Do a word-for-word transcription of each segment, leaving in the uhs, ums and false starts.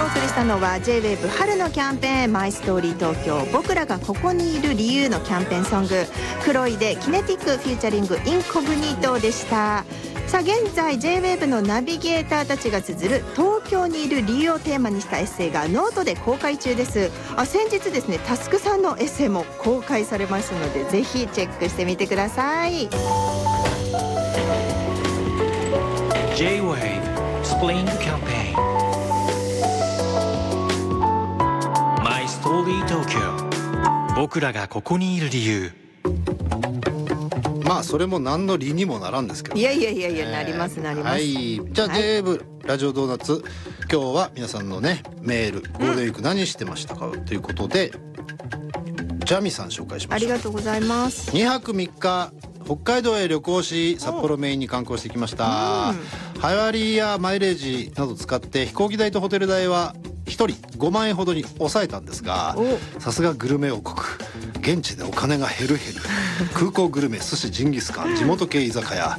送りしたのは ジェイウェーブ 春のキャンペーンマイストーリー東京僕らがここにいる理由のキャンペーンソングクロイでキネティックフューチャリングインコグニートでした。さあ現在 ジェイウェーブ のナビゲーターたちが綴る東京にいる理由をテーマにしたエッセイがノートで公開中です。あ先日ですねタスクさんのエッセイも公開されますのでぜひチェックしてみてください。 ジェイウェーブ Spring Campaign My Story Tokyo 僕らがここにいる理由。 まあそれも何の理にもならんですけど、ね、 いやいやいやいや、えー、なりますなります。 はいじゃあ、はい、ジェイウェーブ ラジオドーナツ今日は皆さんのねメールゴールデンウィーク何してましたか、うん、ということでジャミさん紹介しましょう。 ありがとうございます。 にはくみっか北海道へ旅行し札幌メインに観光してきました、うん、ハワリやマイレージなど使って飛行機代とホテル代はひとりごまんえんほどに抑えたんですがさすがグルメ王国現地でお金が減る減る空港グルメ寿司ジンギスカン地元系居酒屋、はい、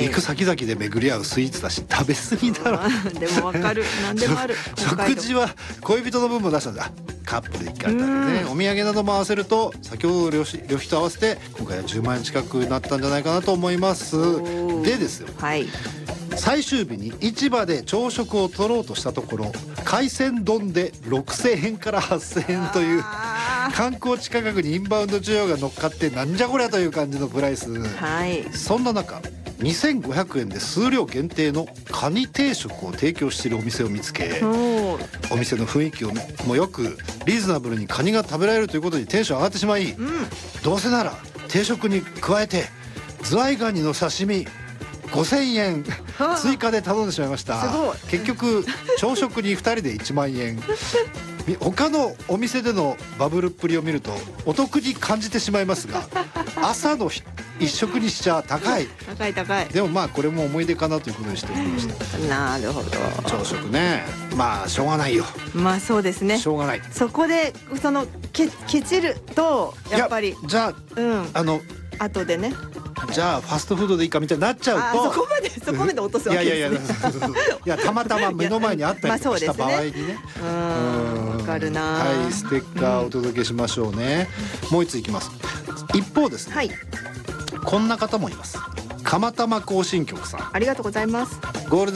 行く先々で巡り合うスイーツだし食べ過ぎだろでもわかる何でもある食事は恋人の分も出したんだカップルで行かれたんでねお土産なども合わせると先ほど旅費旅費と合わせて今回はじゅうまんえん近くなったんじゃないかなと思います。でですよ、はい、最終日に市場で朝食を取ろうとしたところ海鮮丼でろくせんえんからはっせんえんという観光地価格にインバウンド需要が乗っかってなんじゃこりゃという感じのプライス、はい、そんな中にせんごひゃくえんで数量限定のカニ定食を提供しているお店を見つけお店の雰囲気をもよくリーズナブルにカニが食べられるということにテンション上がってしまい、うん、どうせなら定食に加えてズワイガニの刺身ごせんえん追加で頼んでしまいました。結局朝食にふたりでいちまんえん他のお店でのバブルっぷりを見るとお得に感じてしまいますが朝の一食にしちゃ高い高い高い。 でもまあこれも思い出かなということにしておきました。 なるほど。 朝食ねまあしょうがないよ。 まあそうですねしょうがない。 そこでそのけケチるとやっぱりじゃあ、うん、あの後でねじゃあファストフードでいいかみたいになっちゃうとあそこまでそこまで落とすわけですね。いやいやいやいやたまたま目の前にあったりとかした場合にね。 うんわかるな。 はいステッカーお届けしましょうね、うん、もう一ついきます。一方ですね、はい、こんな方もいます。釜玉行進曲さんありがとうございます。 ゴールデン